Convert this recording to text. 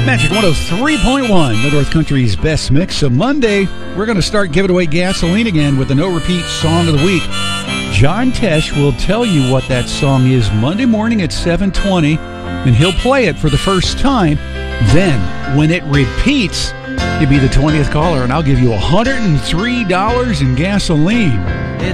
Magic 103.1, the North Country's best mix. So Monday, we're going to start giving away gasoline again with the No Repeat Song of the Week. John Tesh will tell you what that song is Monday morning at 7:20, and he'll play it for the first time. Then, when it repeats, you'll be the 20th caller, and I'll give you $103 in gasoline.